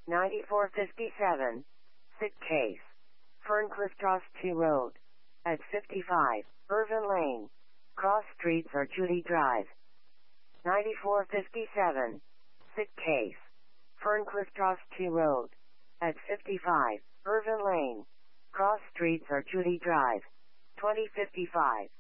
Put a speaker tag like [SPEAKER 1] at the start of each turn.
[SPEAKER 1] 9457. Sick case. Ferncliff Cross 2 Road. At 55. Irvin Lane. Cross Streets or Judy Drive. 9457. Sick case. Ferncliff Cross 2 Road. At 55. Irvin Lane. Cross Streets or Judy Drive. 2055.